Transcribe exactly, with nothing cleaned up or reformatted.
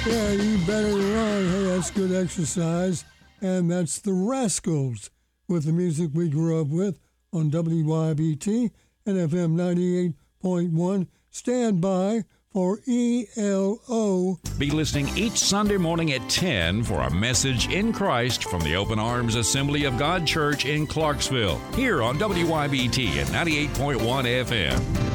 Yeah, you better run. Hey, that's good exercise. And that's the Rascals with the music we grew up with on W Y B T and F M ninety-eight point one. Stand by for E L O. Be listening each Sunday morning at ten for a message in Christ from the Open Arms Assembly of God Church in Clarksville, here on W Y B T and ninety-eight point one F M.